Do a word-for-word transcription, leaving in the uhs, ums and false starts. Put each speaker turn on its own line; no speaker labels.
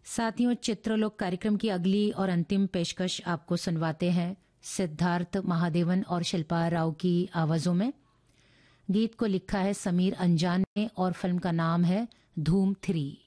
साथियों, चित्रलोक कार्यक्रम की अगली और अंतिम पेशकश आपको सुनवाते हैं सिद्धार्थ महादेवन और शिल्पा राव की आवाजों में। गीत को लिखा है समीर अंजान ने और फिल्म का नाम है धूम थ्री।